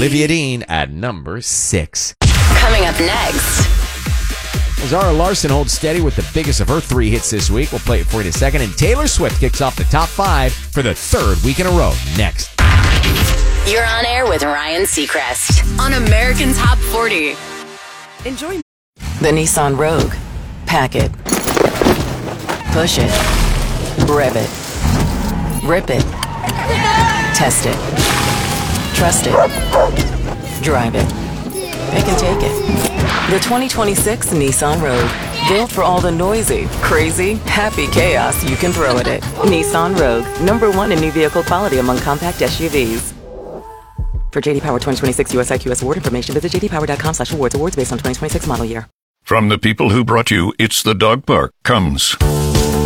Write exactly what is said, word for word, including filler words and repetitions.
Olivia Dean at number six. Coming up next. Zara Larson holds steady with the biggest of her three hits this week. We'll play it for you in a second. And Taylor Swift kicks off the top five for the third week in a row. Next. You're on air with Ryan Seacrest on American Top forty. Enjoy. The Nissan Rogue. Pack it. Push it. Rev it. Rip it. Test it. Trust it. Drive it. Pick and take it. The twenty twenty-six Nissan Rogue. Built for all the noisy, crazy, happy chaos you can throw at it. Nissan Rogue. Number one in new vehicle quality among compact S U Vs. For J D Power twenty twenty-six U S I Q S award information, visit j d power dot com slash awards. Awards based on twenty twenty-six model year. From the people who brought you It's the Dog Park comes